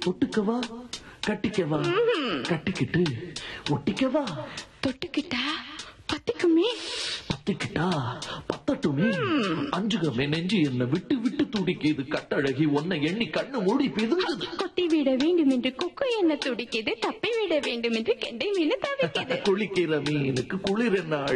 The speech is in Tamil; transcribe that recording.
தொட்டுக்கவா கட்டிக்கவா கட்டிக்கிட்டு ஒட்டிக்கவா தொட்டுக்கிட்டா பத்திக்குமே பத்திக்கிட்டா பத்தட்டுமே அஞ்சுகமே நெஞ்சு என்ன விட்டு விட்டு துடிக்குது கட்டழகி உன்னை எண்ணி கண்ணு மூடி பிதுங்குது. கொத்தி விட வேண்டும் என்று கொக்கு என்ன துடிக்குது, தப்பி விட வேண்டும் என்று கெண்டை மீன் தவிக்குது. குளிக்கிற மீனுக்கு குளிர் என்ன